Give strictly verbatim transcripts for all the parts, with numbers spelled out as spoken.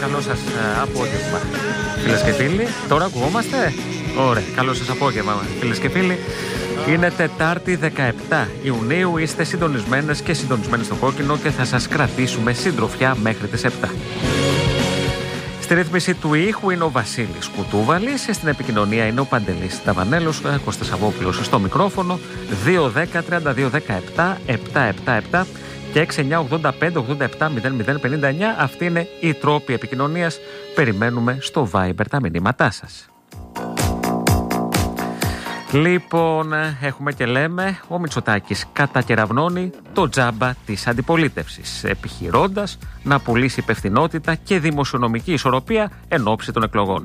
καλό σας απόγευμα, φίλες και φίλοι. Τώρα ακουγόμαστε. Ωραία, καλό σας απόγευμα, φίλες και φίλοι. Είναι Τετάρτη δεκαεπτά Ιουνίου. Είστε συντονισμένες και συντονισμένοι στο κόκκινο και θα σας κρατήσουμε συντροφιά μέχρι τις επτά. Στη ρύθμιση του ήχου είναι ο Βασίλης Κουτούβαλης. Στην επικοινωνία είναι ο Παντελής Ταβανέλος. Κώστας Σαββόπουλος στο μικρόφωνο. δύο δέκα τριάντα δύο δεκαεπτά επτακόσια εβδομήντα επτά και έξι εννιά ογδόντα πέντε ογδόντα επτά μηδέν μηδέν πενήντα εννιά. Αυτή είναι η τρόπη επικοινωνίας. Περιμένουμε στο Viber τα μηνύματά σας. Λοιπόν, έχουμε και λέμε, ο Μητσοτάκης κατακεραυνώνει το τζάμπα της αντιπολίτευσης, επιχειρώντας να πουλήσει υπευθυνότητα και δημοσιονομική ισορροπία εν ώψη των εκλογών.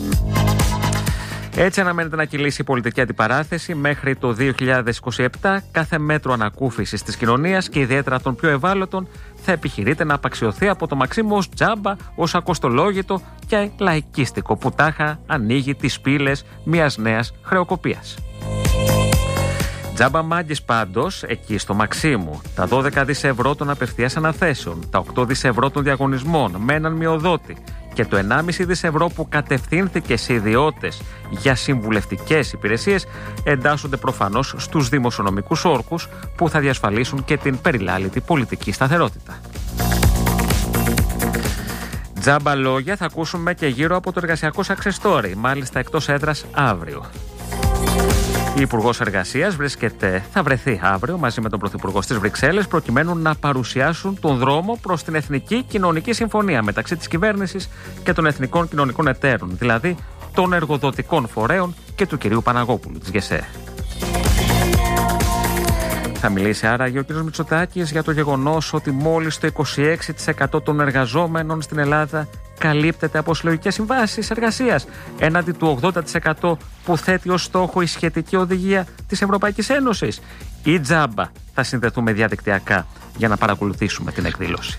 Έτσι αναμένεται να κυλήσει η πολιτική αντιπαράθεση μέχρι το δύο χιλιάδες είκοσι επτά. Κάθε μέτρο ανακούφισης της κοινωνίας και ιδιαίτερα των πιο ευάλωτων θα επιχειρείται να απαξιωθεί από το Μαξίμου ως τζάμπα, ως ακοστολόγητο και λαϊκίστικο που τάχα ανοίγει τις πύλες μιας νέας χρεοκοπίας. Τζάμπα μάγκες πάντως εκεί στο Μαξίμου. Τα δώδεκα δισεκατομμύρια ευρώ των απευθείας αναθέσεων, τα οκτώ δισεκατομμύρια ευρώ των διαγωνισμών με έναν μειοδότη και το ενάμιση δισεκατομμύρια ευρώ που κατευθύνθηκε σε ιδιώτες για συμβουλευτικές υπηρεσίες εντάσσονται προφανώς στους δημοσιονομικούς όρκους που θα διασφαλίσουν και την περιλάλητη πολιτική σταθερότητα. Τζάμπα λόγια θα ακούσουμε και γύρω από το εργασιακό success story, μάλιστα εκτός έδρας αύριο. Η Υπουργός Εργασίας βρίσκεται, θα βρεθεί αύριο μαζί με τον Πρωθυπουργό στις Βρυξέλλες προκειμένου να παρουσιάσουν τον δρόμο προς την Εθνική Κοινωνική Συμφωνία μεταξύ της κυβέρνησης και των εθνικών κοινωνικών εταίρων, δηλαδή των εργοδοτικών φορέων και του κυρίου Παναγόπουλου της ΓΕΣΕ. Θα μιλήσει άραγε ο κ. Μητσοτάκης για το γεγονός ότι μόλις το είκοσι έξι τοις εκατό των εργαζόμενων στην Ελλάδα καλύπτεται από συλλογικές συμβάσεις εργασίας, έναντι του ογδόντα τοις εκατό που θέτει ως στόχο η σχετική οδηγία της Ευρωπαϊκής Ένωσης. Ή τζάμπα θα συνδεθούμε διαδικτυακά για να παρακολουθήσουμε την εκδήλωση.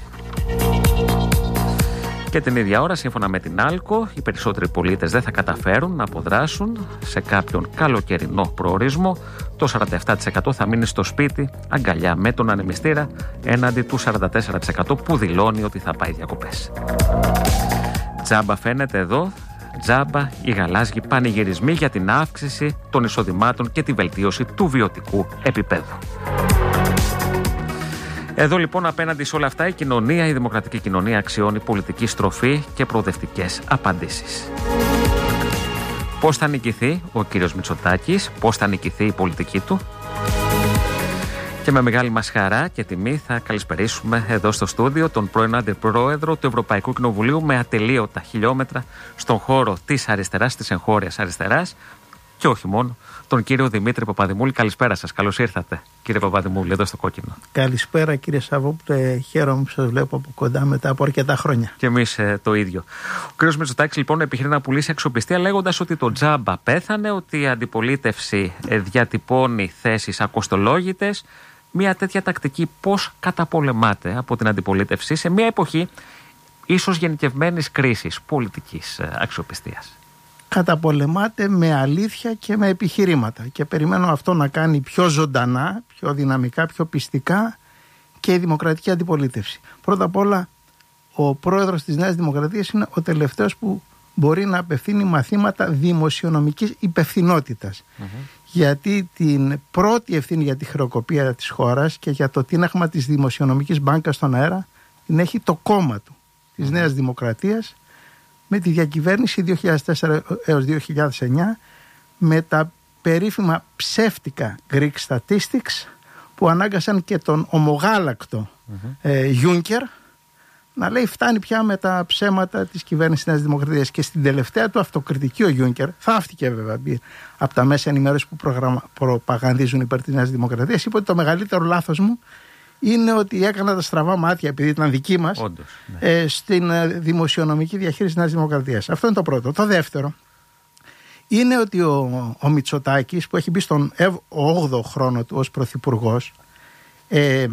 Και την ίδια ώρα, σύμφωνα με την Άλκο, οι περισσότεροι πολίτες δεν θα καταφέρουν να αποδράσουν σε κάποιον καλοκαιρινό προορισμό. Το σαράντα επτά τοις εκατό θα μείνει στο σπίτι, αγκαλιά με τον ανεμιστήρα, έναντι του σαράντα τέσσερα τοις εκατό που δηλώνει ότι θα πάει διακοπές. Τζάμπα φαίνεται εδώ, τζάμπα οι γαλάζιοι πανηγυρισμοί για την αύξηση των εισοδημάτων και τη βελτίωση του βιωτικού επίπεδου. Εδώ λοιπόν απέναντι σε όλα αυτά η κοινωνία, η δημοκρατική κοινωνία αξιώνει πολιτική στροφή και προοδευτικές απαντήσεις. Πώς θα νικηθεί ο κύριος Μητσοτάκης, πώς θα νικηθεί η πολιτική του? Και με μεγάλη μας χαρά και τιμή θα καλησπερίσουμε εδώ στο στούντιο τον πρώην αντιπρόεδρο του Ευρωπαϊκού Κοινοβουλίου με ατελείωτα χιλιόμετρα στον χώρο της αριστεράς, της εγχώριας αριστεράς και όχι μόνο, τον κύριο Δημήτρη Παπαδημούλη. Καλησπέρα σας, καλώς ήρθατε κύριε Παπαδημούλη εδώ στο κόκκινο. Καλησπέρα κύριε Σαββόπουλε, χαίρομαι που σας βλέπω από κοντά μετά από αρκετά χρόνια. Και εμείς ε, το ίδιο. Ο κύριος Μητσοτάκης λοιπόν επιχειρεί να πουλήσει αξιοπιστία λέγοντας ότι το τζάμπα πέθανε, ότι η αντιπολίτευση ε, διατυπώνει θέσεις ακοστολόγητες. Μια τέτοια τακτική πώς καταπολεμάται από την αντιπολίτευση σε μια εποχή ίσως γενικευμένης κρίσης πολιτικής ε, αξιοπιστίας? Καταπολεμάται με αλήθεια και με επιχειρήματα και περιμένω αυτό να κάνει πιο ζωντανά, πιο δυναμικά, πιο πιστικά και η δημοκρατική αντιπολίτευση. Πρώτα απ' όλα ο πρόεδρος της Νέας Δημοκρατίας είναι ο τελευταίος που μπορεί να απευθύνει μαθήματα δημοσιονομικής υπευθυνότητας. Mm-hmm. Γιατί την πρώτη ευθύνη για τη χρεοκοπία της χώρας και για το τίναγμα της δημοσιονομικής μπάνκας στον αέρα την έχει το κόμμα του, της Νέας Δημοκρατίας, με τη διακυβέρνηση δύο χιλιάδες τέσσερα έως δύο χιλιάδες εννιά, με τα περίφημα ψεύτικα Greek Statistics που ανάγκασαν και τον ομογάλακτο mm-hmm. ε, Juncker να λέει φτάνει πια με τα ψέματα της κυβέρνησης της Νέας Δημοκρατίας. Και στην τελευταία του αυτοκριτική ο Juncker, θαύτηκε βέβαια από τα μέσα ενημέρωσης που προγραμμα... προπαγανδίζουν υπέρ της Νέας Δημοκρατίας, είπε ότι το μεγαλύτερο λάθος μου είναι ότι έκανα τα στραβά μάτια, επειδή ήταν δική μας, Όντως, ναι. ε, στην ε, δημοσιονομική διαχείριση της Νέας Δημοκρατίας. Αυτό είναι το πρώτο. Το δεύτερο είναι ότι ο, ο Μητσοτάκης, που έχει μπει στον όγδοο χρόνο του ως πρωθυπουργός, ε,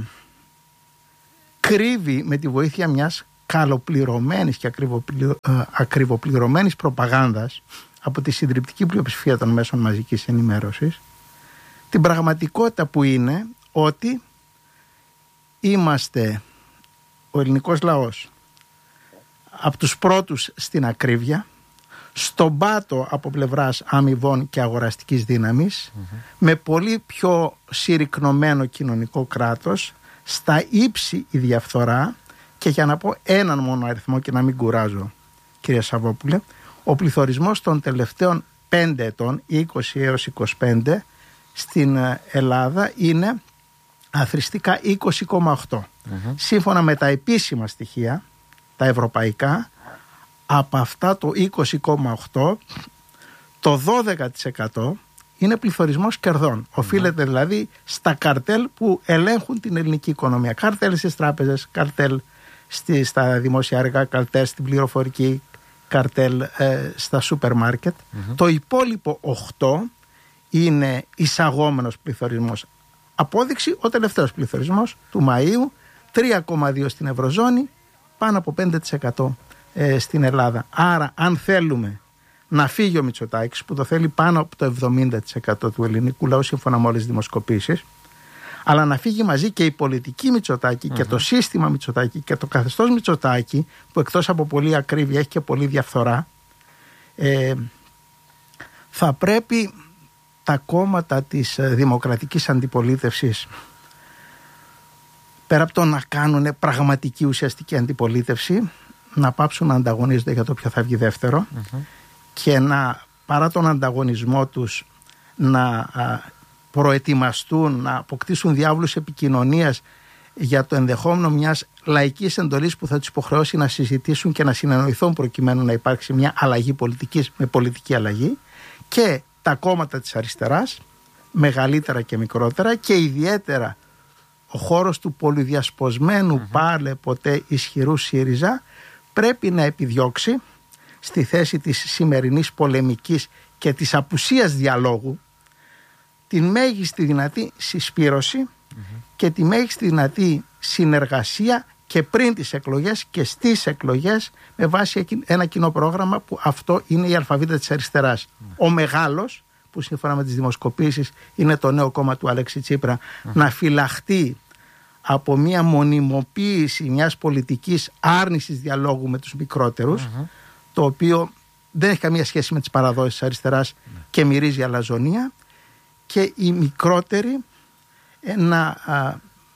κρύβει με τη βοήθεια μιας καλοπληρωμένης και ακριβοπληρω, ε, ακριβοπληρωμένης προπαγάνδας από τη συντριπτική πλειοψηφία των μέσων μαζικής ενημέρωσης την πραγματικότητα που είναι ότι είμαστε ο ελληνικός λαός από τους πρώτους στην ακρίβεια, στον πάτο από πλευράς αμοιβών και αγοραστικής δύναμης, mm-hmm. με πολύ πιο συρρικνωμένο κοινωνικό κράτος, στα ύψη η διαφθορά, και για να πω έναν μόνο αριθμό και να μην κουράζω, κυρία Σαββόπουλε, ο πληθωρισμός των τελευταίων πέντε ετών, είκοσι έως είκοσι πέντε, στην Ελλάδα είναι αθρηστικά είκοσι κόμμα οκτώ. Mm-hmm. Σύμφωνα με τα επίσημα στοιχεία, τα ευρωπαϊκά, από αυτά το είκοσι κόμμα οκτώ, το δώδεκα τοις εκατό είναι πληθωρισμός κερδών. Mm-hmm. Οφείλεται δηλαδή στα καρτέλ που ελέγχουν την ελληνική οικονομία. Καρτέλ στις τράπεζες, καρτέλ στη, στα δημόσια έργα, καρτέλ στην πληροφορική, καρτέλ ε, στα σούπερ μάρκετ. Mm-hmm. Το υπόλοιπο οκτώ είναι εισαγόμενος πληθωρισμός. Απόδειξη ο τελευταίος πληθωρισμός του Μαΐου, τρία κόμμα δύο στην Ευρωζώνη, πάνω από πέντε τοις εκατό ε, στην Ελλάδα. Άρα αν θέλουμε να φύγει ο Μητσοτάκης, που το θέλει πάνω από το εβδομήντα τοις εκατό του ελληνικού λαού σύμφωνα με όλες τις δημοσκοπήσεις, αλλά να φύγει μαζί και η πολιτική Μητσοτάκη mm-hmm. και το σύστημα Μητσοτάκη και το καθεστώς Μητσοτάκη, που εκτός από πολλή ακρίβεια έχει και πολλή διαφθορά, ε, θα πρέπει τα κόμματα της δημοκρατικής αντιπολίτευσης, πέρα από το να κάνουν πραγματική ουσιαστική αντιπολίτευση, να πάψουν να ανταγωνίζονται για το ποιο θα βγει δεύτερο mm-hmm. και να, παρά τον ανταγωνισμό τους, να α, προετοιμαστούν, να αποκτήσουν διάβλους επικοινωνίας για το ενδεχόμενο μιας λαϊκής εντολής που θα τους υποχρεώσει να συζητήσουν και να συνεννοηθούν προκειμένου να υπάρξει μια αλλαγή πολιτικής με πολιτική αλλαγή, και τα κόμματα της αριστεράς, μεγαλύτερα και μικρότερα, και ιδιαίτερα ο χώρος του πολυδιασποσμένου mm-hmm. πάλε ποτέ ισχυρού ΣΥΡΙΖΑ, πρέπει να επιδιώξει στη θέση της σημερινής πολεμικής και της απουσίας διαλόγου την μέγιστη δυνατή συσπήρωση mm-hmm. και τη μέγιστη δυνατή συνεργασία και πριν τις εκλογές και στις εκλογές, με βάση ένα κοινό πρόγραμμα, που αυτό είναι η αλφαβήτα της αριστεράς. Mm. Ο μεγάλος, που σύμφωνα με τις δημοσκοπήσεις είναι το νέο κόμμα του Αλέξη Τσίπρα, mm. να φυλαχτεί από μια μονιμοποίηση μιας πολιτικής άρνησης διαλόγου με τους μικρότερους, mm-hmm. το οποίο δεν έχει καμία σχέση με τις παραδόσεις της αριστεράς mm. και μυρίζει αλαζονία, και οι μικρότεροι ε, να α,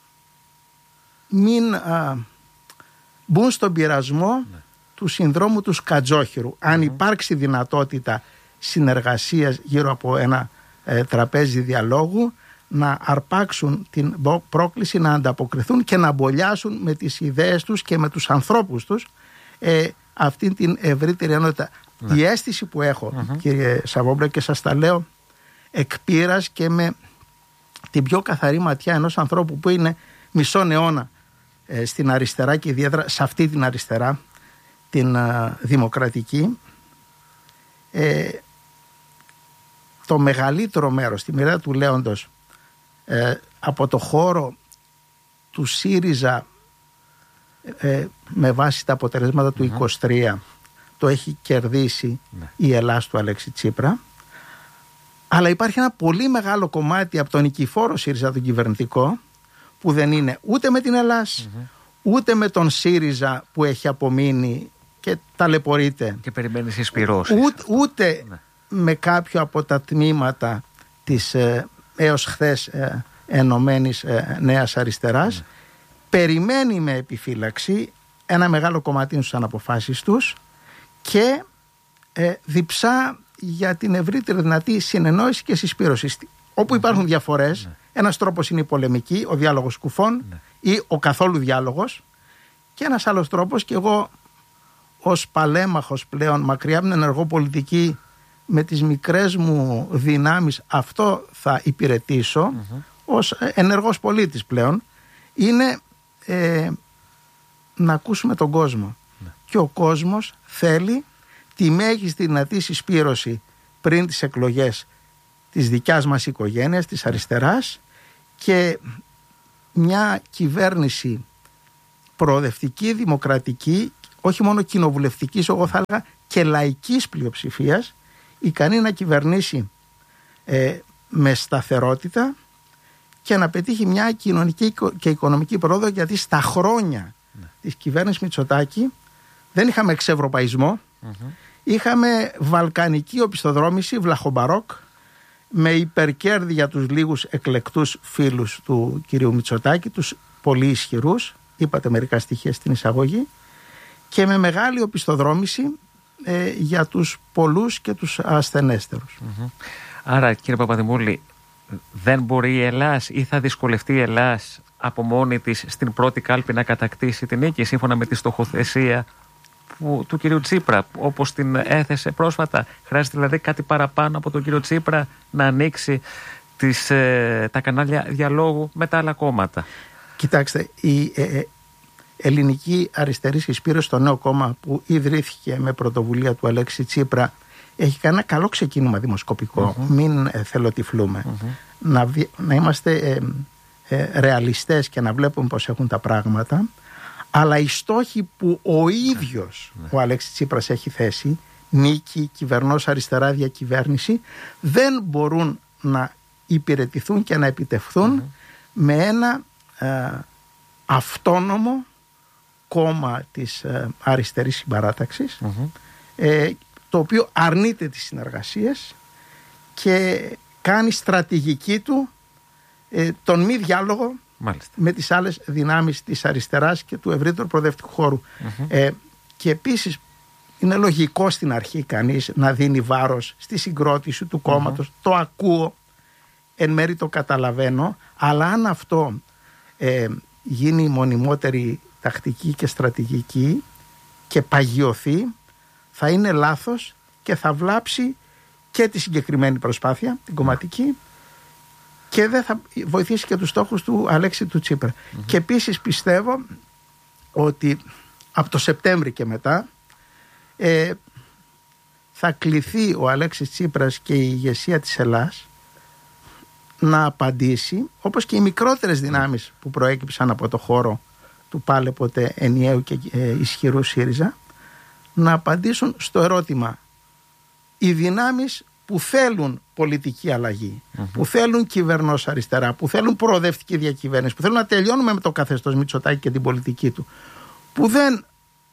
μην α, μπουν στον πειρασμό ναι. του συνδρόμου του σκατζόχυρου. Mm-hmm. Αν υπάρξει δυνατότητα συνεργασίας γύρω από ένα ε, τραπέζι διαλόγου, να αρπάξουν την πρόκληση, να ανταποκριθούν και να μπολιάσουν με τις ιδέες τους και με τους ανθρώπους τους ε, αυτήν την ευρύτερη ενότητα. Ναι. Η αίσθηση που έχω, mm-hmm. κύριε Σαββόπουλε, και σας τα λέω εκ πείρας και με την πιο καθαρή ματιά ενός ανθρώπου που είναι μισόν αιώνα ε, στην αριστερά, και ιδιαίτερα σε αυτή την αριστερά, την ε, δημοκρατική, ε, το μεγαλύτερο μέρος, τη μοιραία του λέοντος, ε, από το χώρο του ΣΥΡΙΖΑ, ε, με βάση τα αποτελέσματα του mm-hmm. είκοσι τρία, το έχει κερδίσει mm-hmm. η Ελλάς του Αλέξη Τσίπρα. Αλλά υπάρχει ένα πολύ μεγάλο κομμάτι από τον νικηφόρο ΣΥΡΙΖΑ, τον κυβερνητικό, που δεν είναι ούτε με την Ελλάς, mm-hmm. ούτε με τον ΣΥΡΙΖΑ που έχει απομείνει και ταλαιπωρείται. Και περιμένει συσπυρώσεις. Ούτε, ούτε ναι. με κάποιο από τα τμήματα της ε, έως χθες ε, ενωμένης ε, Νέας Αριστεράς. Mm. Περιμένει με επιφύλαξη, ένα μεγάλο κομμάτι στους αναποφάσεις τους, και ε, διψά για την ευρύτερη δυνατή συνεννόηση και συσπήρωση. Όπου υπάρχουν mm-hmm. διαφορές, mm-hmm. ένας τρόπος είναι η πολεμική, ο διάλογος κουφών mm-hmm. ή ο καθόλου διάλογος, και ένας άλλος τρόπος, και εγώ ως παλέμαχος πλέον μακριά από την ενεργό πολιτική, με τις μικρές μου δυνάμεις αυτό θα υπηρετήσω mm-hmm. ως ενεργός πολίτης πλέον, είναι ε, να ακούσουμε τον κόσμο mm-hmm. και ο κόσμος θέλει τη μέγιστη δυνατή συσπήρωση πριν τις εκλογές της δικιάς μας οικογένειας, της αριστεράς, και μια κυβέρνηση προοδευτική, δημοκρατική, όχι μόνο κοινοβουλευτικής, εγώ θα έλεγα και λαϊκής πλειοψηφίας, ικανή να κυβερνήσει ε, με σταθερότητα και να πετύχει μια κοινωνική και οικονομική πρόοδο, γιατί στα χρόνια ναι. της κυβέρνησης Μητσοτάκη Δεν είχαμε εξευρωπαϊσμό. Mm-hmm. Είχαμε βαλκανική οπισθοδρόμηση, βλαχομπαρόκ, με υπερκέρδη για τους λίγους εκλεκτούς φίλους του κυρίου Μητσοτάκη, τους πολύ ισχυρούς, είπατε μερικά στοιχεία στην εισαγωγή, και με μεγάλη οπισθοδρόμηση ε, για τους πολλούς και τους ασθενέστερους. Mm-hmm. Άρα, κύριε Παπαδημούλη, δεν μπορεί η Ελλάς ή θα δυσκολευτεί η Ελλάς από μόνη της στην πρώτη κάλπη να κατακτήσει την νίκη, σύμφωνα με τη στοχοθεσία που, του κυρίου Τσίπρα, όπως την έθεσε πρόσφατα? Χρειάζεται δηλαδή κάτι παραπάνω από τον κύριο Τσίπρα να ανοίξει τις, ε, τα κανάλια διαλόγου με τα άλλα κόμματα? Κοιτάξτε, η ε, ε, Ελληνική Αριστερή Συσπήρωση, το νέο κόμμα που ιδρύθηκε με πρωτοβουλία του Αλέξη Τσίπρα, έχει κάνει ένα καλό ξεκίνημα δημοσκοπικό. Mm-hmm. Μην ε, θελοτυφλούμε. Mm-hmm. Να, να είμαστε ε, ε, ρεαλιστές και να βλέπουμε πώς έχουν τα πράγματα. Αλλά οι στόχοι που ο ίδιος mm-hmm. ο Αλέξης Τσίπρας έχει θέσει, νίκη, κυβερνός αριστερά, διακυβέρνηση, δεν μπορούν να υπηρετηθούν και να επιτευχθούν mm-hmm. με ένα ε, αυτόνομο κόμμα της ε, αριστερής συμπαράταξης, mm-hmm. ε, το οποίο αρνείται τις συνεργασίες και κάνει στρατηγική του ε, τον μη διάλογο Μάλιστα. με τις άλλες δυνάμεις της αριστεράς και του ευρύτερου προοδευτικού χώρου. Mm-hmm. Ε, και επίσης είναι λογικό στην αρχή κανείς να δίνει βάρος στη συγκρότηση του κόμματος. Mm-hmm. Το ακούω, εν μέρει το καταλαβαίνω, αλλά αν αυτό ε, γίνει μονιμότερη τακτική και στρατηγική και παγιωθεί, θα είναι λάθος και θα βλάψει και τη συγκεκριμένη προσπάθεια, την κομματική, και δεν θα βοηθήσει και τους στόχους του Αλέξη του Τσίπρα. Mm-hmm. Και επίσης πιστεύω ότι από το Σεπτέμβρη και μετά ε, θα κληθεί ο Αλέξης Τσίπρας και η ηγεσία της Ελλάς να απαντήσει, όπως και οι μικρότερες δυνάμεις που προέκυψαν από το χώρο του πάλε ποτέ ενιαίου και ε, ισχυρού ΣΥΡΙΖΑ, να απαντήσουν στο ερώτημα: οι δυνάμεις που θέλουν πολιτική αλλαγή, mm-hmm. που θέλουν κυβερνός αριστερά, που θέλουν προοδευτική διακυβέρνηση, που θέλουν να τελειώνουμε με το καθεστώς Μητσοτάκη και την πολιτική του, που δεν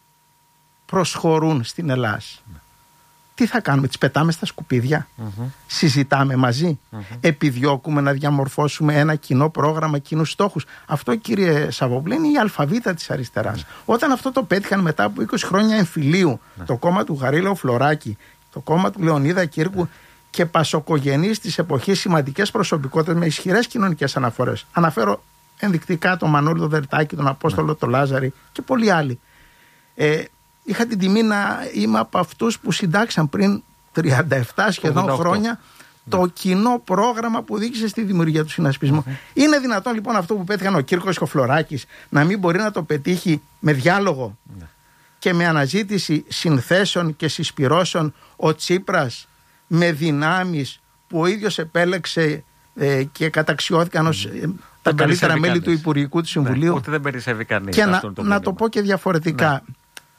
προσχωρούν στην Ελλάς, mm-hmm. τι θα κάνουμε? Τις πετάμε στα σκουπίδια? Mm-hmm. Συζητάμε μαζί? Mm-hmm. Επιδιώκουμε να διαμορφώσουμε ένα κοινό πρόγραμμα, κοινούς στόχους? Αυτό, κύριε Σαββόπουλε, είναι η αλφαβήτα της αριστεράς. Mm-hmm. Όταν αυτό το πέτυχαν μετά από είκοσι χρόνια εμφυλίου, mm-hmm. το κόμμα του Γαρίλαου Φλωράκη, το κόμμα του Λεωνίδα Κύρκου mm-hmm. και πασοκογενείς της εποχής σημαντικές προσωπικότητες με ισχυρές κοινωνικές αναφορές. Αναφέρω ενδεικτικά τον Μανώλη Δερτάκη, τον Απόστολο mm-hmm. τον Λάζαρη και πολλοί άλλοι. Ε, Είχα την τιμή να είμαι από αυτούς που συντάξαν πριν τριάντα επτά σχεδόν χρόνια το κοινό πρόγραμμα που οδήγησε στη δημιουργία του συνασπισμού. Mm-hmm. Είναι δυνατόν λοιπόν αυτό που πέτυχαν ο Κύρκος και ο Φλωράκης να μην μπορεί να το πετύχει με διάλογο mm-hmm. και με αναζήτηση συνθέσεων και συσπυρώσεων ο Τσίπρας με δυνάμεις που ο ίδιος επέλεξε ε, και καταξιώθηκαν ως ε, τα καλύτερα μέλη κανείς. του Υπουργικού του Συμβουλίου? Ναι, ούτε δεν περισσεύει κανείς. Και να, το, να το πω και διαφορετικά. Ναι.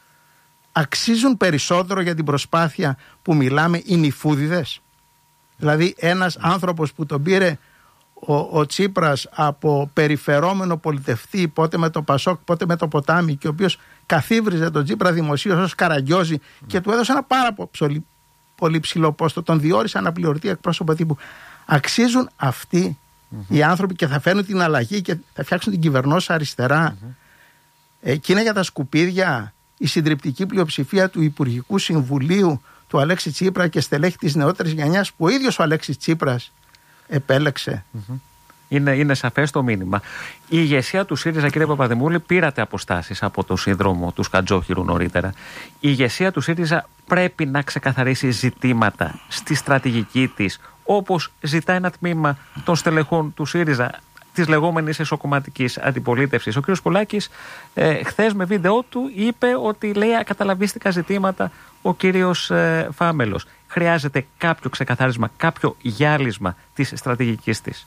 Αξίζουν περισσότερο για την προσπάθεια που μιλάμε οι νηφούδιδες? Δηλαδή ένας άνθρωπος που τον πήρε ο, ο Τσίπρας από περιφερόμενο πολιτευτή, πότε με το Πασόκ, πότε με το Ποτάμι, και ο οποίος καθίβριζε τον Τσίπρα δημοσίως ως Καραγκιόζη mm. και του έδωσε ένα πάρα πολύ, πολύ ψηλό πόστο, τον διόρισε αναπληρωτή εκπρόσωπο τύπου. Αξίζουν αυτοί mm-hmm. οι άνθρωποι και θα φέρουν την αλλαγή και θα φτιάξουν την κυβερνόσα αριστερά? Mm-hmm. Ε, και είναι για τα σκουπίδια η συντριπτική πλειοψηφία του Υπουργικού Συμβουλίου του Αλέξη Τσίπρα και στελέχη της νεότερης γενιάς που ο ίδιος ο Αλέξης Τσίπρας επέλεξε. Mm-hmm. Είναι, είναι σαφές το μήνυμα. Η ηγεσία του ΣΥΡΙΖΑ, κύριε Παπαδημούλη, πήρατε αποστάσεις από το σύνδρομο του Σκατζόχυρου νωρίτερα. Η ηγεσία του ΣΥΡΙΖΑ πρέπει να ξεκαθαρίσει ζητήματα στη στρατηγική της, όπως ζητά ένα τμήμα των στελεχών του ΣΥΡΙΖΑ, της λεγόμενης εσωκομματικής αντιπολίτευσης. Ο κ. Πολάκης ε, χθες με βίντεο του είπε ότι, λέει, ακαταλαβίστηκα ζητήματα ο κύριος ε, Φάμελος. Χρειάζεται κάποιο ξεκαθάρισμα, κάποιο γυάλισμα της στρατηγικής της.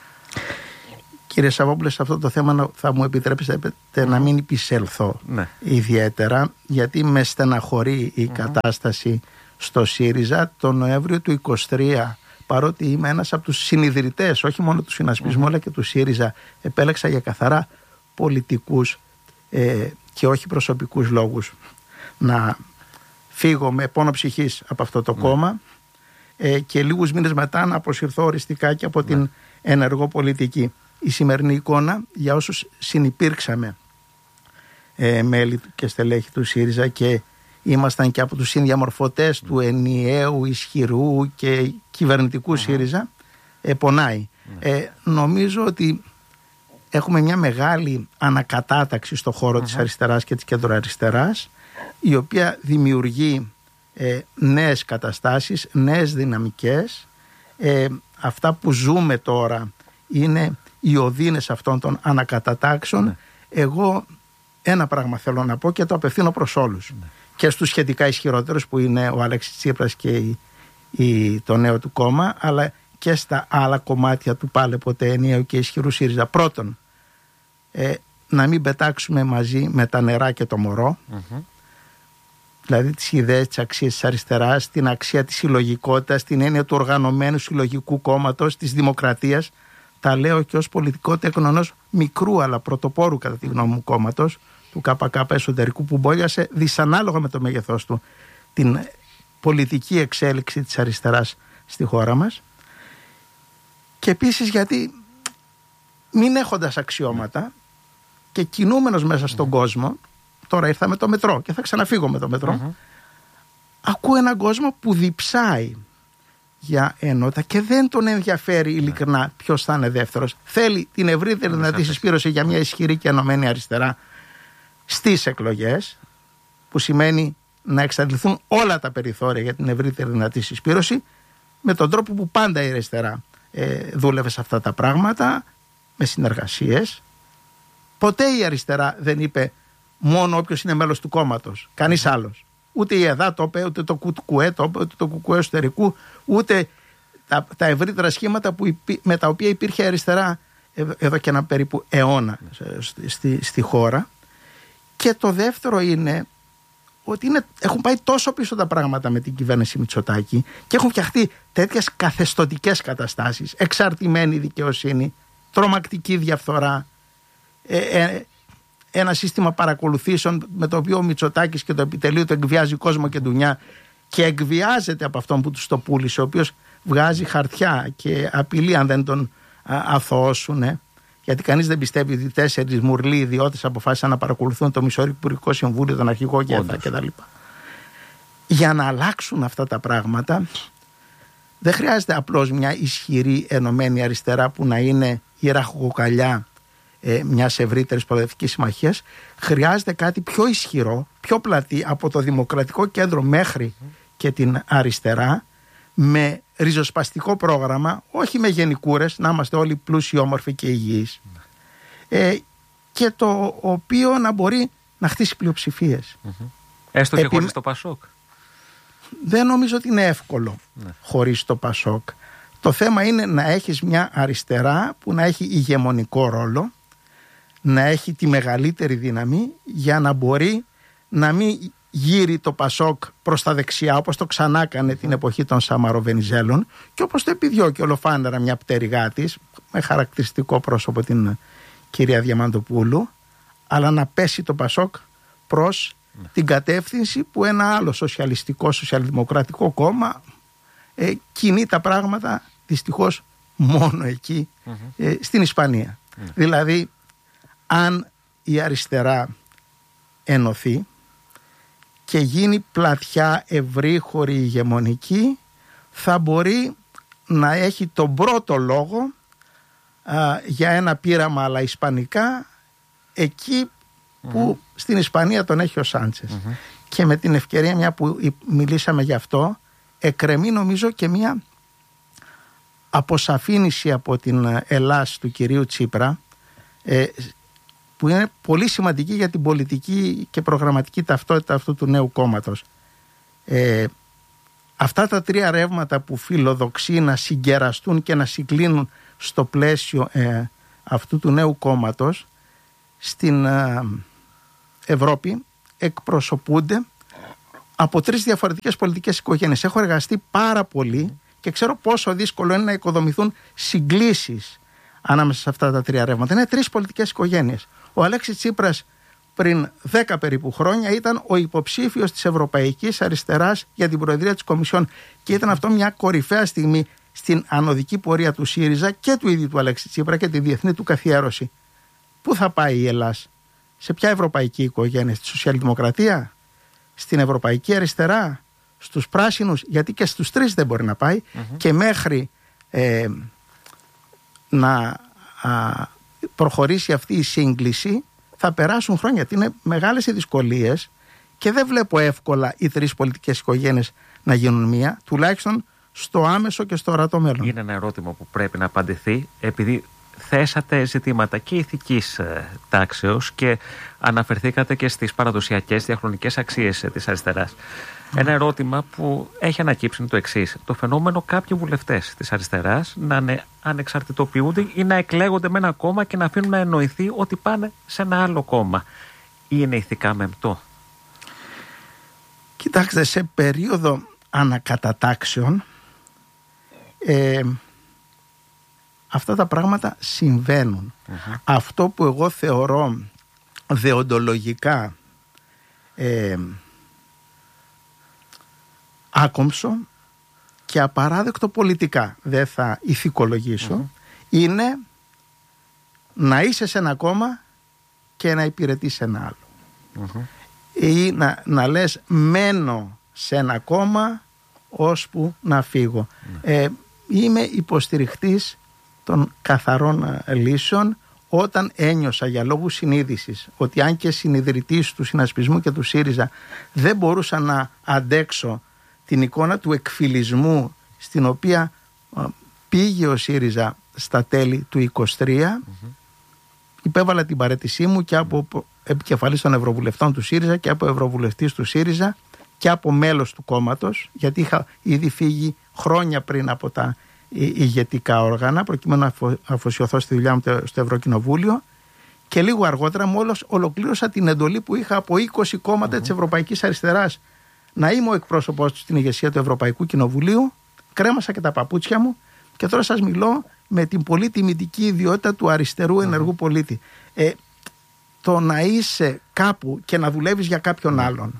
Κύριε Σαββόπουλε, σε αυτό το θέμα θα μου επιτρέψετε mm. να μην επισέλθω ναι. ιδιαίτερα, γιατί με στεναχωρεί η mm. κατάσταση στο ΣΥΡΙΖΑ. Το Νοέμβριο του είκοσι τρία, παρότι είμαι ένας από τους συνιδρυτές όχι μόνο του συνασπισμού mm. αλλά και του ΣΥΡΙΖΑ, επέλεξα για καθαρά πολιτικούς ε, και όχι προσωπικούς λόγους να φύγω με πόνο ψυχής από αυτό το ναι. κόμμα ε, και λίγους μήνες μετά να αποσυρθώ οριστικά και από ναι. την ενεργό πολιτική. Η σημερινή εικόνα, για όσους συνυπήρξαμε ε, μέλη και στελέχη του ΣΥΡΙΖΑ και ήμασταν και από τους συνδιαμορφωτές του ενιαίου, ισχυρού και κυβερνητικού ΣΥΡΙΖΑ, ε, πονάει. Ε, νομίζω ότι έχουμε μια μεγάλη ανακατάταξη στο χώρο uh-huh. της αριστεράς και της κεντροαριστεράς, η οποία δημιουργεί ε, νέες καταστάσεις, νέες δυναμικές. Ε, αυτά που ζούμε τώρα είναι οι οδύνες αυτών των ανακατατάξεων. Uh-huh. Εγώ ένα πράγμα θέλω να πω και το απευθύνω προς όλους. Uh-huh. Και στους σχετικά ισχυρότερους που είναι ο Αλέξης Τσίπρας και η, η, το νέο του κόμμα, αλλά και στα άλλα κομμάτια του πάλε ποτέ ενιαίου και ισχυρού ΣΥΡΙΖΑ. Πρώτον, ε, να μην πετάξουμε μαζί με τα νερά και το μωρό, mm-hmm. δηλαδή τις ιδέες, τις αξίες της αριστεράς, την αξία της συλλογικότητας, την έννοια του οργανωμένου συλλογικού κόμματος, της δημοκρατίας. Τα λέω και ως πολιτικό τέκνο ενός μικρού αλλά πρωτοπόρου κατά τη γνώμη μου κόμματος, του ΚΚ εσωτερικού, που μπόλιασε δυσανάλογα με το μέγεθός του την πολιτική εξέλιξη της αριστεράς στη χώρα μας. Και επίσης γιατί μην έχοντας αξιώματα και κινούμενος μέσα στον mm-hmm. κόσμο, τώρα ήρθα με το μετρό και θα ξαναφύγω με το μετρό, mm-hmm. ακούω έναν κόσμο που διψάει για ενότητα και δεν τον ενδιαφέρει ειλικρινά mm-hmm. ποιος θα είναι δεύτερος. Θέλει την ευρύτερη δυνατή συσπήρωση για μια ισχυρή και ενωμένη αριστερά στις εκλογές, που σημαίνει να εξαντληθούν όλα τα περιθώρια για την ευρύτερη δυνατή συσπήρωση, με τον τρόπο που πάντα η αριστερά ε, δούλευε σε αυτά τα πράγματα, με συνεργασίες. Ποτέ η αριστερά δεν είπε μόνο όποιος είναι μέλος του κόμματος, κανείς άλλος. Ούτε η ΕΔΑ το είπε, ούτε το ΚΚΕ το είπε, ούτε το ΚΚΕ εσωτερικού, ούτε τα, τα ευρύτερα σχήματα που υπή, με τα οποία υπήρχε αριστερά εδώ και ένα περίπου αιώνα στη, στη, στη χώρα. Και το δεύτερο είναι ότι είναι, έχουν πάει τόσο πίσω τα πράγματα με την κυβέρνηση Μητσοτάκη και έχουν φτιαχτεί τέτοιες καθεστωτικές καταστάσεις, εξαρτημένη δικαιοσύνη, τρομακτική διαφθορά, ε, ε, ένα σύστημα παρακολουθήσεων με το οποίο ο Μητσοτάκης και το επιτελείο του εκβιάζει κόσμο και ντουνιά και εκβιάζεται από αυτόν που τους το πούλησε, ο οποίος βγάζει χαρτιά και απειλεί αν δεν τον α, αθωώσουν, ε, γιατί κανείς δεν πιστεύει ότι τέσσερις μουρλοί ιδιώτες αποφάσισαν να παρακολουθούν το Μισοϋπουργικό Συμβούλιο, τον αρχηγό και τα κτλ. Για να αλλάξουν αυτά τα πράγματα δεν χρειάζεται απλώς μια ισχυρή ενωμένη αριστερά που να είναι η ραχοκοκαλιά ε, μιας ευρύτερης προοδευτικής συμμαχίας. Χρειάζεται κάτι πιο ισχυρό, πιο πλατή, από το Δημοκρατικό Κέντρο μέχρι και την αριστερά, με ριζοσπαστικό πρόγραμμα, όχι με γενικούρες, να είμαστε όλοι πλούσιοι, όμορφοι και υγιείς, ε, και το οποίο να μπορεί να χτίσει πλειοψηφίες. Mm-hmm. Έστω και Επί... χωρίς το Πασόκ. Δεν νομίζω ότι είναι εύκολο ναι. χωρίς το Πασόκ. Το θέμα είναι να έχεις μια αριστερά που να έχει ηγεμονικό ρόλο, να έχει τη μεγαλύτερη δύναμη για να μπορεί να μην γύρει το Πασόκ προς τα δεξιά, όπως το ξανά έκανε την εποχή των Σαμαροβενιζέλων και όπως το επιδιώκει ολοφάνερα μια πτερυγά της, με χαρακτηριστικό πρόσωπο την κυρία Διαμαντοπούλου, αλλά να πέσει το Πασόκ προς ναι. την κατεύθυνση που ένα άλλο σοσιαλιστικό, σοσιαλδημοκρατικό κόμμα ε, κινεί τα πράγματα δυστυχώς μόνο εκεί, mm-hmm. ε, στην Ισπανία. Mm-hmm. Δηλαδή, αν η αριστερά ενωθεί και γίνει πλατιά, ευρύχωρη, ηγεμονική, θα μπορεί να έχει τον πρώτο λόγο α, για ένα πείραμα αλλά ισπανικά εκεί που mm-hmm. στην Ισπανία τον έχει ο Σάντσες. Mm-hmm. Και με την ευκαιρία, μια που μιλήσαμε γι' αυτό, εκκρεμεί νομίζω και μια αποσαφήνιση από την Ελλάς του κυρίου Τσίπρα, ε, που είναι πολύ σημαντική για την πολιτική και προγραμματική ταυτότητα αυτού του νέου κόμματος. Ε, αυτά τα τρία ρεύματα που φιλοδοξεί να συγκεραστούν και να συγκλίνουν στο πλαίσιο ε, αυτού του νέου κόμματος στην ε, Ευρώπη εκπροσωπούνται από τρεις διαφορετικές πολιτικές οικογένειες. Έχω εργαστεί πάρα πολύ και ξέρω πόσο δύσκολο είναι να οικοδομηθούν συγκλήσεις ανάμεσα σε αυτά τα τρία ρεύματα. Είναι τρεις πολιτικές οικογένειες. Ο Αλέξης Τσίπρας πριν δέκα περίπου χρόνια ήταν ο υποψήφιος της Ευρωπαϊκής Αριστεράς για την Προεδρία της Κομισιόν και ήταν αυτό μια κορυφαία στιγμή στην ανωδική πορεία του ΣΥΡΙΖΑ και του ίδιου του Αλέξη Τσίπρα και τη διεθνή του καθιέρωση. Πού θα πάει η Ελλάδα, σε ποια ευρωπαϊκή οικογένεια, στη Σοσιαλδημοκρατία, στην Ευρωπαϊκή Αριστερά, στους Πράσινους, γιατί και στους τρεις δεν μπορεί να πάει mm-hmm. και μέχρι ε, να α, προχωρήσει αυτή η σύγκληση θα περάσουν χρόνια, γιατί είναι μεγάλες οι δυσκολίες και δεν βλέπω εύκολα οι τρεις πολιτικές οικογένειες να γίνουν μία, τουλάχιστον στο άμεσο και στο ορατό μέλλον. Είναι ένα ερώτημα που πρέπει να απαντηθεί, επειδή θέσατε ζητήματα και ηθικής ε, τάξεως και αναφερθήκατε και στις παραδοσιακές διαχρονικές αξίες ε, της αριστεράς. Mm. Ένα ερώτημα που έχει ανακύψει είναι το εξής. Το φαινόμενο κάποιοι βουλευτές της αριστεράς να ανε, ανεξαρτητοποιούνται ή να εκλέγονται με ένα κόμμα και να αφήνουν να εννοηθεί ότι πάνε σε ένα άλλο κόμμα. Είναι ηθικά μεμπτό? Κοιτάξτε, σε περίοδο ανακατατάξεων ε, αυτά τα πράγματα συμβαίνουν. Mm-hmm. Αυτό που εγώ θεωρώ δεοντολογικά ε, άκομψο και απαράδεκτο πολιτικά, δεν θα ηθικολογήσω, mm-hmm. είναι να είσαι σε ένα κόμμα και να υπηρετείς ένα άλλο. Mm-hmm. Ή να, να λες μένω σε ένα κόμμα ώσπου να φύγω. Mm-hmm. Ε, είμαι υποστηριχτής των καθαρών λύσεων όταν ένιωσα για λόγους συνείδησης ότι αν και συνειδητής του συνασπισμού και του ΣΥΡΙΖΑ δεν μπορούσα να αντέξω την εικόνα του εκφυλισμού στην οποία πήγε ο ΣΥΡΙΖΑ στα τέλη του είκοσι τρία, mm-hmm. υπέβαλα την παραίτησή μου και από επικεφαλής των Ευρωβουλευτών του ΣΥΡΙΖΑ και από Ευρωβουλευτής του ΣΥΡΙΖΑ και από μέλος του κόμματος, γιατί είχα ήδη φύγει χρόνια πριν από τα ηγετικά όργανα προκειμένου να αφοσιωθώ στη δουλειά μου στο Ευρωκοινοβούλιο, και λίγο αργότερα μόλις ολοκλήρωσα την εντολή που είχα από είκοσι κόμματα mm-hmm. της Ευρωπαϊκής Αριστεράς να είμαι ο εκπρόσωπός του στην ηγεσία του Ευρωπαϊκού Κοινοβουλίου. Κρέμασα και τα παπούτσια μου και τώρα σας μιλώ με την πολύ τιμητική ιδιότητα του αριστερού mm-hmm. ενεργού πολίτη. Ε, το να είσαι κάπου και να δουλεύεις για κάποιον mm-hmm. άλλον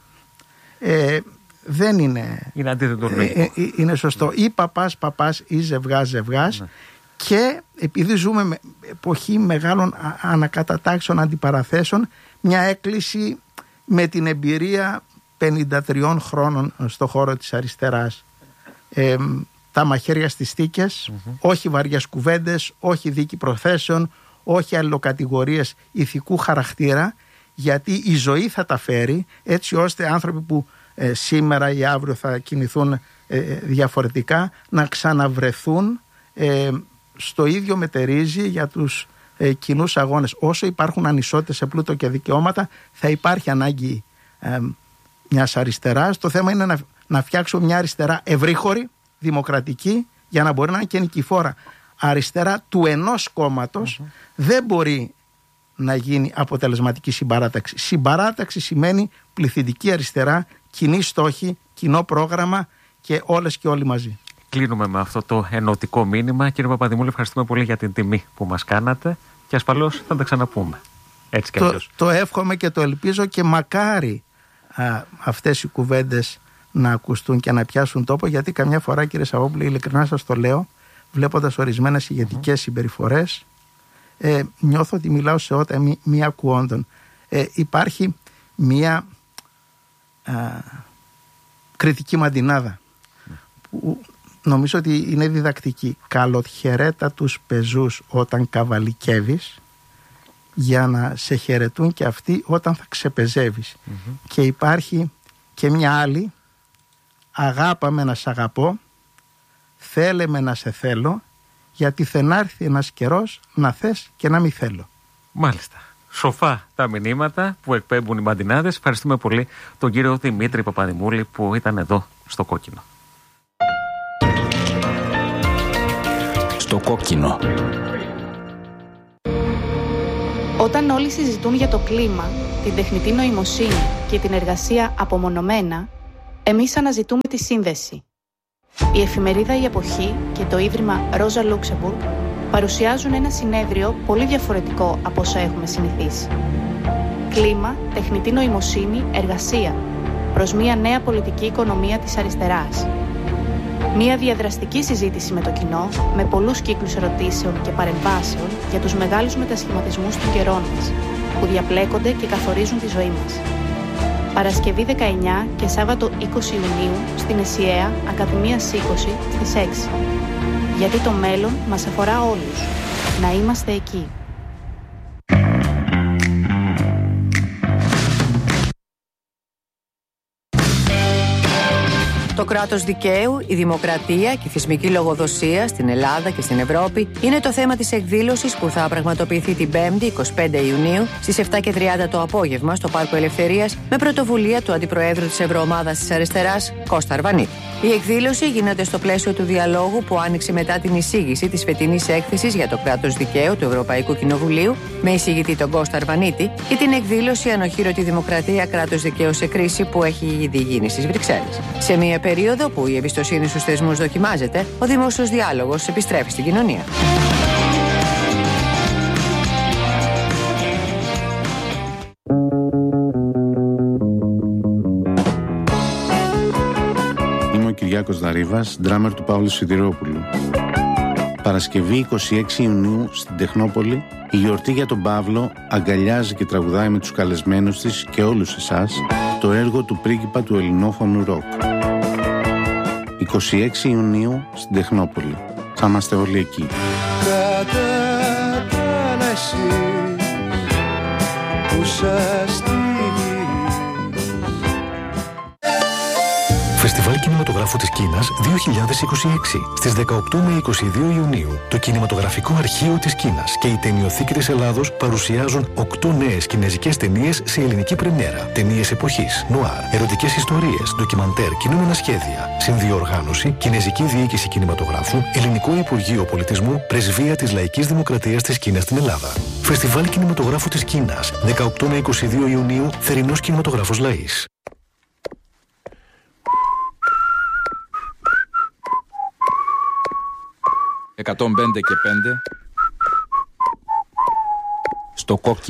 ε, δεν είναι, είναι αντίθετο ε, ε, ε, είναι σωστό. Mm. Ή παπάς παπάς ή ζευγάς ζευγάς. Mm. Και επειδή ζούμε με εποχή μεγάλων ανακατατάξεων, αντιπαραθέσεων, μια έκκληση με την εμπειρία πενήντα τριών χρόνων στο χώρο της αριστεράς. Ε, τα μαχαίρια στις θήκες, mm-hmm. όχι βαριές κουβέντες, όχι δίκη προθέσεων, όχι αλληλοκατηγορίες ηθικού χαρακτήρα, γιατί η ζωή θα τα φέρει, έτσι ώστε άνθρωποι που ε, σήμερα ή αύριο θα κινηθούν ε, διαφορετικά να ξαναβρεθούν ε, στο ίδιο μετερίζει για τους ε, κοινούς αγώνες. Όσο υπάρχουν ανισότητες σε πλούτο και δικαιώματα, θα υπάρχει ανάγκη ε, μιας αριστεράς. Το θέμα είναι να, να φτιάξουμε μια αριστερά ευρύχωρη, δημοκρατική, για να μπορεί να είναι και νικηφόρα. Αριστερά του ενός κόμματος mm-hmm. δεν μπορεί να γίνει αποτελεσματική συμπαράταξη. Συμπαράταξη σημαίνει πληθυντική αριστερά, κοινή στόχη, κοινό πρόγραμμα και όλες και όλοι μαζί. Κλείνουμε με αυτό το ενωτικό μήνυμα. Κύριε Παπαδημούλη, ευχαριστούμε πολύ για την τιμή που μας κάνατε και ασφαλώς θα τα ξαναπούμε. Έτσι και το, το εύχομαι και το ελπίζω και μακάρι α, αυτές οι κουβέντες να ακουστούν και να πιάσουν τόπο, γιατί καμιά φορά, κύριε Σαββόπουλε, ειλικρινά σας το λέω, βλέποντας ορισμένες ηγετικές mm-hmm. συμπεριφορές, ε, νιώθω ότι μιλάω σε ό,τι μη, μη ακουόντων. Ε, υπάρχει μία α, κριτική μαντινάδα mm. που νομίζω ότι είναι διδακτική. Καλοχαιρέτα τους πεζούς όταν καβαλικεύεις, για να σε χαιρετούν και αυτοί όταν θα ξεπεζεύεις. Mm-hmm. Και υπάρχει και μια άλλη, αγάπαμε να σ' αγαπώ, θέλε με να σε θέλω, γιατί θα έρθει ένας καιρός να θες και να μη θέλω. Μάλιστα. Σοφά τα μηνύματα που εκπέμπουν οι μαντινάδες. Ευχαριστούμε πολύ τον κύριο Δημήτρη Παπαδημούλη που ήταν εδώ στο Κόκκινο. Στο Κόκκινο. Όταν όλοι συζητούν για το κλίμα, την τεχνητή νοημοσύνη και την εργασία απομονωμένα, εμείς αναζητούμε τη σύνδεση. Η εφημερίδα «Η Εποχή» και το Ίδρυμα Ρόζα Λούξεμπουργκ παρουσιάζουν ένα συνέδριο πολύ διαφορετικό από όσα έχουμε συνηθίσει. Κλίμα, τεχνητή νοημοσύνη, εργασία. Προς μια νέα πολιτική οικονομία της αριστεράς. Μια διαδραστική συζήτηση με το κοινό, με πολλούς κύκλους ερωτήσεων και παρεμβάσεων για τους μεγάλους μετασχηματισμούς των καιρών μας, που διαπλέκονται και καθορίζουν τη ζωή μας. Παρασκευή δεκαεννιά και Σάββατο είκοσι Ιουνίου στην ΕΣΥΑ, Ακαδημίας είκοσι στις έξι. Γιατί το μέλλον μας αφορά όλους. Να είμαστε εκεί. Το κράτος δικαίου, η δημοκρατία και η θεσμική λογοδοσία στην Ελλάδα και στην Ευρώπη είναι το θέμα της εκδήλωσης που θα πραγματοποιηθεί την Πέμπτη, εικοστή πέμπτη Ιουνίου, στις επτά και τριάντα το απόγευμα στο Πάρκο Ελευθερίας, με πρωτοβουλία του Αντιπροέδρου της Ευρωομάδας της Αριστεράς, Κώστα Αρβανίτη. Η εκδήλωση γίνεται στο πλαίσιο του διαλόγου που άνοιξε μετά την εισήγηση της φετινής έκθεσης για το κράτος δικαίου του Ευρωπαϊκού Κοινοβουλίου, με εισηγητή τον Κώστα Αρβανίτη, και την εκδήλωση Ανοχήρωτη Δημοκρατία, κράτος δικαίου σε κρίση, που έχει ήδη γίνει στις Βρυξέλλες. Σε μια περίοδο που η εμπιστοσύνη στους θεσμούς δοκιμάζεται, ο δημόσιος διάλογος επιστρέφει στην κοινωνία. Είμαι ο Κυριάκος Δαρίβας, ντράμερ του Παύλου Σιδηρόπουλου. Παρασκευή εικοστή έκτη Ιουνίου στην Τεχνόπολη, η γιορτή για τον Παύλο αγκαλιάζει και τραγουδάει με τους καλεσμένους της και όλους εσάς το έργο του πρίγκιπα του ελληνόφωνου ροκ. εικοστή έκτη Ιουνίου στην Τεχνόπολη. Θα είμαστε όλοι εκεί. Φεστιβάλ Κινηματογράφου της Κίνας δύο χιλιάδες είκοσι έξι. Στις δεκαοκτώ με είκοσι δύο Ιουνίου, το Κινηματογραφικό Αρχείο της Κίνας και η Ταινιοθήκη της Ελλάδος παρουσιάζουν οκτώ νέες κινεζικές ταινίες σε ελληνική πρεμιέρα. Ταινίες εποχής, νουάρ, ερωτικές ιστορίες, ντοκιμαντέρ, κινούμενα σχέδια. Συνδιοργάνωση, Κινεζική Διοίκηση Κινηματογράφου, Ελληνικό Υπουργείο Πολιτισμού, Πρεσβεία της Λαϊκής Δημοκρατίας της Κίνας στην Ελλάδα. Φεστιβάλ Κινηματογράφου της Κίνας, δεκαοκτώ με είκοσι δύο Ιουνίου, Θερινός Κινηματογράφος Λαΐς. εκατόν πέντε και πέντε στο κόκκινο.